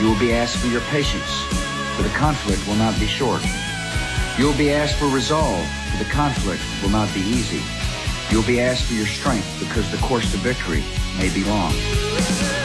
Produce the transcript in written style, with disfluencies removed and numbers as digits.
You will be asked for your patience, for the conflict will not be short. You will be asked for resolve, for the conflict will not be easy. You will be asked for your strength, because the course to victory may be long.